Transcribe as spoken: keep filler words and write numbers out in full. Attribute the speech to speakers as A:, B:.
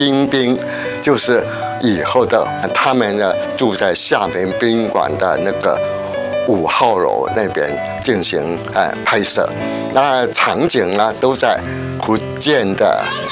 A: 新兵就是以后的他们呢住在厦门宾馆的那个五号楼那边进行呃拍摄，那场景呢都在福建的